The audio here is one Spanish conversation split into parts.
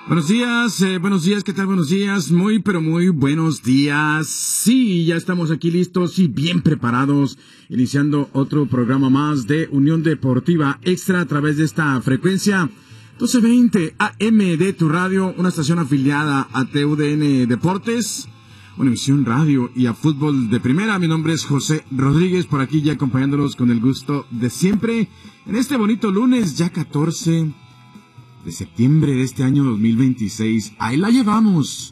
Buenos días, ¿qué tal? Buenos días, muy pero muy buenos días. Sí, ya estamos aquí listos y bien preparados, iniciando otro programa más de Unión Deportiva Extra a través de esta frecuencia 1220 AM de tu radio, una estación afiliada a TUDN Deportes, Univisión Radio y a Fútbol de Primera. Mi nombre es José Rodríguez, por aquí ya acompañándolos con el gusto de siempre, en este bonito lunes, ya 14 de septiembre de este año 2026. Ahí la llevamos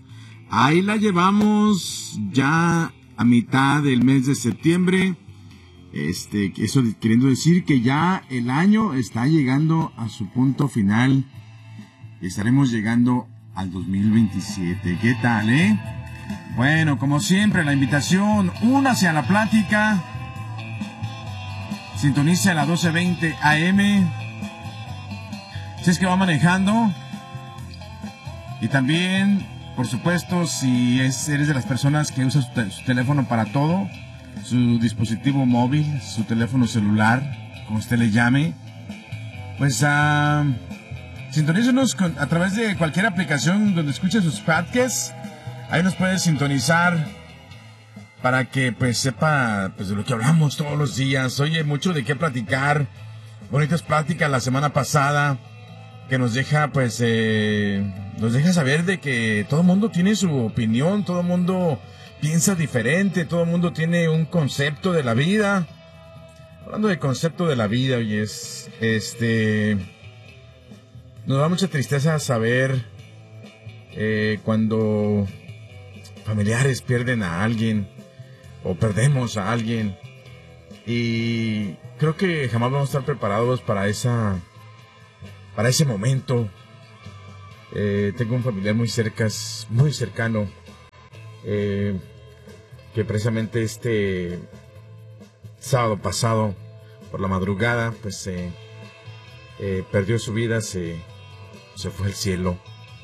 ya a mitad del mes de septiembre. Eso queriendo decir que ya el año está llegando a su punto final. Estaremos llegando al 2027. ¿Qué tal, Bueno, como siempre, la invitación, únase a la plática. Sintonice a la 1220 AM. Si es que va manejando. Y también, por supuesto, si eres de las personas que usa su teléfono para todo, su dispositivo móvil, su teléfono celular, como usted le llame, pues sintonícenos a través de cualquier aplicación donde escuche sus podcasts. Ahí nos puede sintonizar para que pues sepa pues de lo que hablamos todos los días. Oye, mucho de qué platicar, bonitas pláticas la semana pasada, que nos deja pues nos deja saber de que todo el mundo tiene su opinión, todo el mundo piensa diferente, todo el mundo tiene un concepto de la vida. Hablando de concepto de la vida, oye, nos da mucha tristeza saber cuando familiares pierden a alguien o perdemos a alguien, y creo que jamás vamos a estar preparados para ese momento. Tengo un familiar muy cercano, que precisamente este sábado pasado por la madrugada pues perdió su vida, se fue al cielo.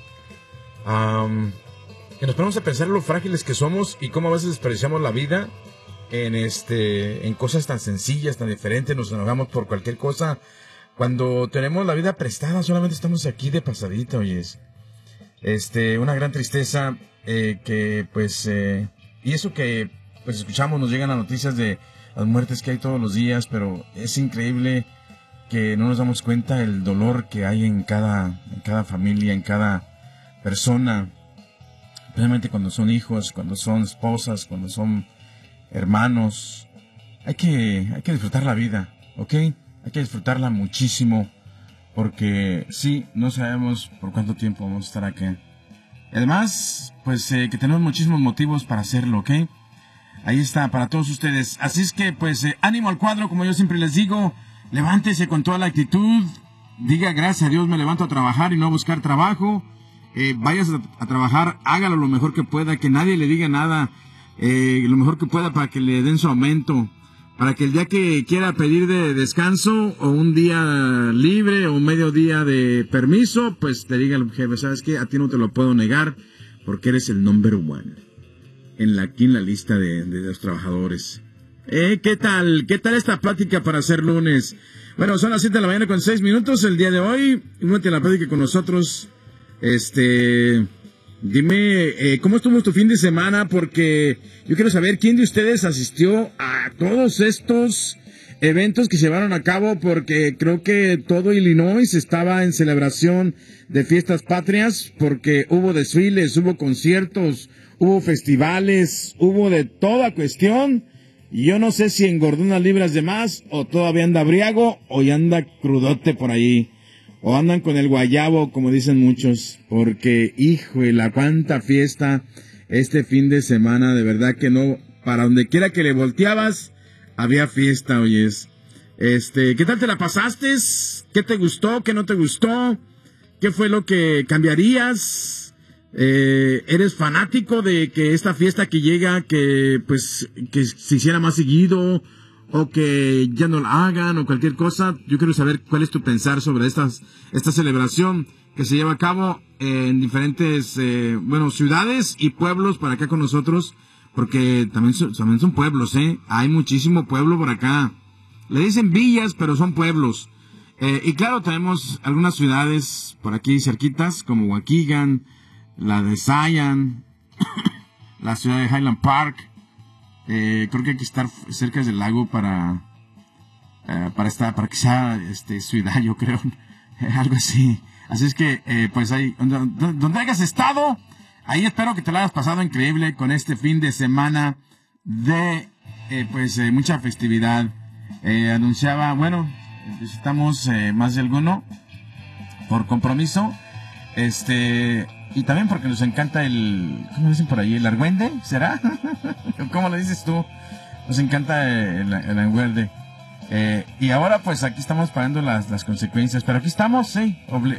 Que nos ponemos a pensar lo frágiles que somos y cómo a veces desperdiciamos la vida en cosas tan sencillas, tan diferentes. Nos enojamos por cualquier cosa cuando tenemos la vida prestada. Solamente estamos aquí de pasadita, oyes. Una gran tristeza, que pues y eso que pues escuchamos, nos llegan las noticias de las muertes que hay todos los días, pero es increíble que no nos damos cuenta el dolor que hay en cada familia, en cada persona, especialmente cuando son hijos, cuando son esposas, cuando son hermanos. Hay que disfrutar la vida, ¿ok? Hay que disfrutarla muchísimo, porque sí, no sabemos por cuánto tiempo vamos a estar aquí. Además, pues que tenemos muchísimos motivos para hacerlo, ¿ok? Ahí está, para todos ustedes. Así es que, pues, ánimo al cuadro, como yo siempre les digo. Levántese con toda la actitud. Diga, gracias a Dios me levanto a trabajar y no a buscar trabajo. Váyase a trabajar, hágalo lo mejor que pueda, que nadie le diga nada. Lo mejor que pueda para que le den su aumento, para que el día que quiera pedir de descanso o un día libre o un medio día de permiso, pues te diga el jefe, ¿sabes qué? A ti no te lo puedo negar porque eres el number one aquí en la lista de los trabajadores. ¿Qué tal esta plática para hacer lunes? Bueno, son las 7 de la mañana con 6 minutos el día de hoy. Únete a la plática con nosotros. Dime, ¿cómo estuvo tu fin de semana? Porque yo quiero saber quién de ustedes asistió a todos estos eventos que se llevaron a cabo, porque creo que todo Illinois estaba en celebración de fiestas patrias, porque hubo desfiles, hubo conciertos, hubo festivales, hubo de toda cuestión. Y yo no sé si engordó unas libras de más, o todavía anda briago, o ya anda crudote por ahí. O andan con el guayabo, como dicen muchos, porque, híjole, cuánta fiesta este fin de semana, de verdad que no, para donde quiera que le volteabas, había fiesta, oyes. ¿Qué tal te la pasaste? ¿Qué te gustó? ¿Qué no te gustó? ¿Qué fue lo que cambiarías? ¿Eres fanático de que esta fiesta que llega, que se hiciera más seguido, o que ya no la hagan, o cualquier cosa? Yo quiero saber cuál es tu pensar sobre esta celebración que se lleva a cabo en diferentes ciudades y pueblos para acá con nosotros, porque también son pueblos, hay muchísimo pueblo por acá. Le dicen villas, pero son pueblos. Y claro, tenemos algunas ciudades por aquí cerquitas, como Waukegan, la de Zion, la ciudad de Highland Park. Creo que hay que estar cerca del lago para que sea ciudad, yo creo. Algo así. Así es que, pues ahí, donde hayas estado, ahí espero que te lo hayas pasado increíble con este fin de semana de, mucha festividad. Anunciaba, bueno, necesitamos más de alguno por compromiso, y también porque nos encanta ¿cómo dicen por ahí? ¿El argüende? ¿Será? ¿Cómo lo dices tú? Nos encanta el argüende. Y ahora pues aquí estamos pagando las consecuencias, pero aquí estamos, sí,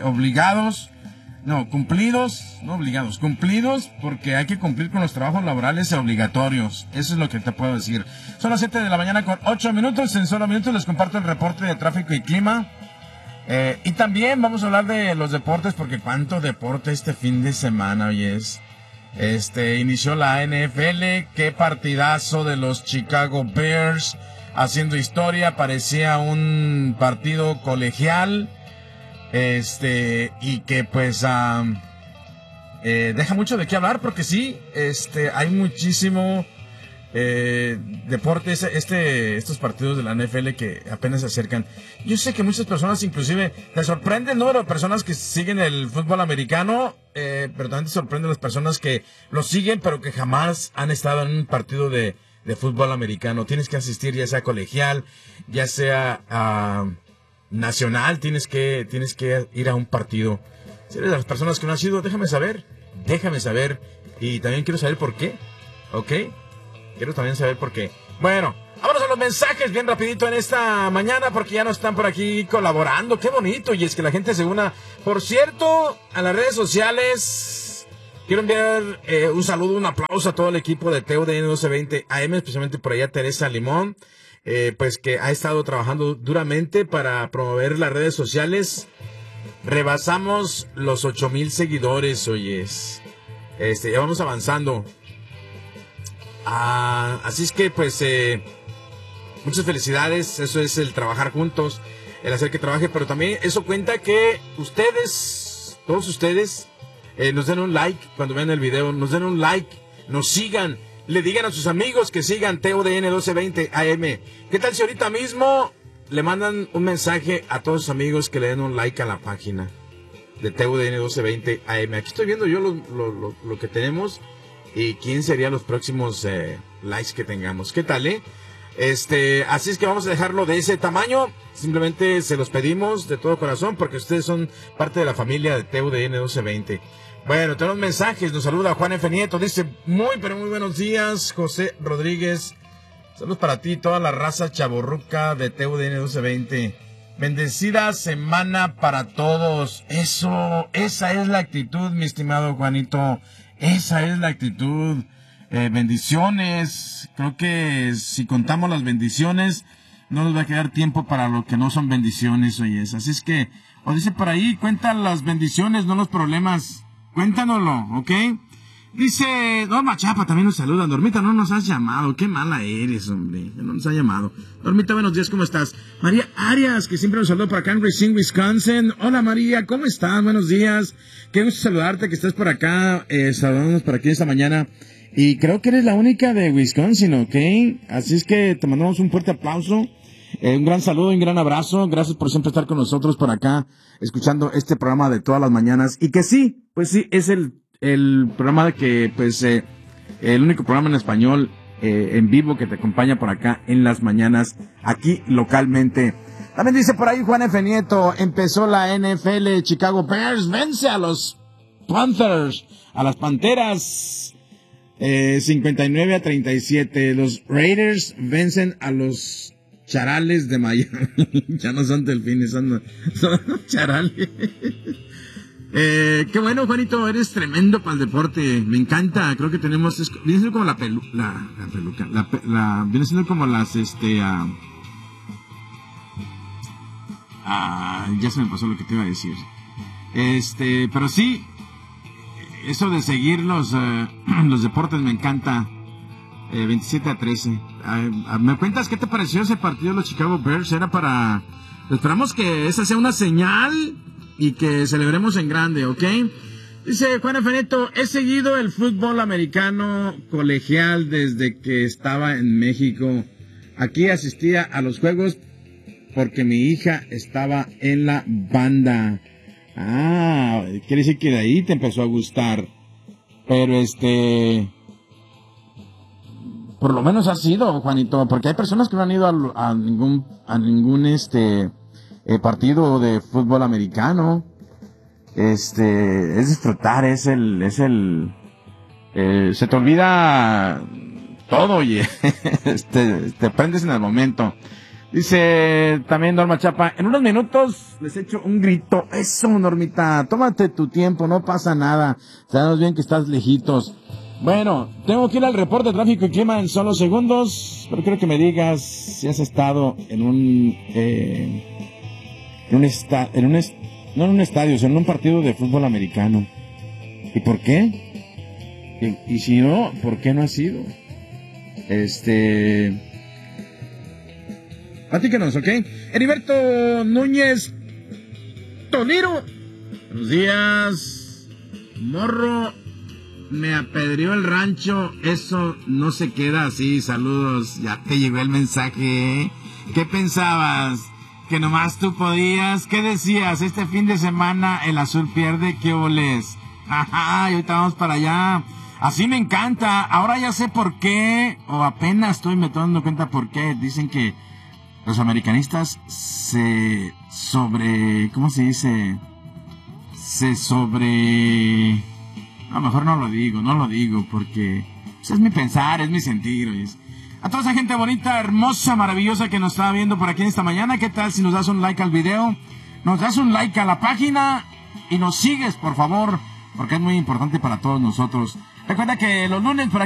cumplidos, porque hay que cumplir con los trabajos laborales obligatorios. Eso es lo que te puedo decir. Son las 7 de la mañana con 8 minutos, en solo minutos les comparto el reporte de tráfico y clima. Y también vamos a hablar de los deportes, porque cuánto deporte este fin de semana, oyes. Inició la NFL, qué partidazo de los Chicago Bears, haciendo historia, parecía un partido colegial, y que pues deja mucho de qué hablar, porque sí, hay muchísimo deporte, estos partidos de la NFL que apenas se acercan. Yo sé que muchas personas, inclusive, te sorprende el número de personas que siguen el fútbol americano, pero también te sorprende las personas que lo siguen, pero que jamás han estado en un partido de fútbol americano. Tienes que asistir, ya sea colegial, ya sea nacional, tienes que ir a un partido. Si eres de las personas que no han sido, déjame saber, y también quiero saber por qué, ¿ok? Quiero también saber por qué. Bueno, vámonos a los mensajes bien rapidito en esta mañana, porque ya nos están por aquí colaborando. Qué bonito, y es que la gente se una. Por cierto, a las redes sociales, quiero enviar un saludo, un aplauso a todo el equipo de TUDN 1220 AM, especialmente por allá Teresa Limón, pues que ha estado trabajando duramente para promover las redes sociales. Rebasamos los 8,000 seguidores, oyes. Ya vamos avanzando. Así es que pues muchas felicidades. Eso es el trabajar juntos, el hacer que trabaje, pero también eso cuenta que ustedes, todos ustedes, nos den un like cuando vean el video, nos den un like, nos sigan, le digan a sus amigos que sigan TUDN 1220 AM. ¿Qué tal si ahorita mismo le mandan un mensaje a todos sus amigos que le den un like a la página de TUDN 1220 AM? Aquí estoy viendo yo lo que tenemos y quién serían los próximos likes que tengamos. ¿Qué tal, así es que vamos a dejarlo de ese tamaño. Simplemente se los pedimos de todo corazón, porque ustedes son parte de la familia de TUDN 1220. Bueno, tenemos mensajes. Nos saluda Juan F. Nieto. Dice, muy buenos días, José Rodríguez. Saludos para ti, toda la raza chavorruca de TUDN 1220. Bendecida semana para todos. Esa es la actitud, mi estimado Juanito. Esa es la actitud. Bendiciones. Creo que si contamos las bendiciones, no nos va a quedar tiempo para lo que no son bendiciones, oyes. Así es que, o dice por ahí, cuenta las bendiciones, no los problemas. Cuéntanoslo, ¿ok? Dice Norma Chapa, también nos saluda. Normita, no nos has llamado. Qué mala eres, hombre. No nos ha llamado. Normita, buenos días, ¿cómo estás? María Arias, que siempre nos saluda por acá en Racine, Wisconsin. Hola, María, ¿cómo estás? Buenos días. Qué gusto saludarte, que estás por acá. Saludándonos por aquí esta mañana. Y creo que eres la única de Wisconsin, ¿ok? Así es que te mandamos un fuerte aplauso. Un gran saludo y un gran abrazo. Gracias por siempre estar con nosotros por acá, escuchando este programa de todas las mañanas. Y que sí, pues sí, es el programa de que, pues, el único programa en español en vivo que te acompaña por acá en las mañanas, aquí localmente. También dice por ahí Juan F. Nieto, empezó la NFL, Chicago Bears vence a los Panthers, a las Panteras, 59-37. Los Raiders vencen a los Charales de Miami. Ya no son delfines, son Charales. Qué bueno, Juanito, eres tremendo para el deporte. Me encanta, creo que tenemos, viene siendo como la peluca, viene siendo como las, ya se me pasó lo que te iba a decir. Pero sí, eso de seguir los deportes me encanta. 27-13. ¿Me cuentas qué te pareció ese partido de los Chicago Bears? Era para Esperamos que esa sea una señal y que celebremos en grande, ¿ok? Dice Juan Efeneto, he seguido el fútbol americano colegial desde que estaba en México. Aquí asistía a los juegos porque mi hija estaba en la banda. Ah, quiere decir que de ahí te empezó a gustar. Pero por lo menos ha sido, Juanito, porque hay personas que no han ido a ningún partido de fútbol americano. Es disfrutar, se te olvida todo, oye, te prendes en el momento. Dice también Norma Chapa, en unos minutos les echo un grito. Eso, Normita, tómate tu tiempo, no pasa nada. Sabemos bien que estás lejitos. Bueno, tengo que ir al reporte de tráfico y clima en solo segundos, pero quiero que me digas si has estado en un estadio, sino en un partido de fútbol americano. ¿Y por qué? Y si no, ¿por qué no has ido? Platícanos, ¿ok? Heriberto Núñez Toliro. Buenos días. Morro, me apedreó el rancho. Eso no se queda así. Saludos. Ya te llegó el mensaje, ¿eh? ¿Qué pensabas? ¿Que nomás tú podías? ¿Qué decías? Este fin de semana el azul pierde. ¿Qué oles? Ajá, y ahorita vamos para allá. Así me encanta. Ahora ya sé por qué. O apenas estoy me dando cuenta por qué. Dicen que los americanistas ¿cómo se dice? No, mejor no lo digo, porque es mi pensar, es mi sentir, ¿oyes? A toda esa gente bonita, hermosa, maravillosa que nos está viendo por aquí en esta mañana, ¿qué tal si nos das un like al video? Nos das un like a la página y nos sigues, por favor, porque es muy importante para todos nosotros. Recuerda que los lunes por aquí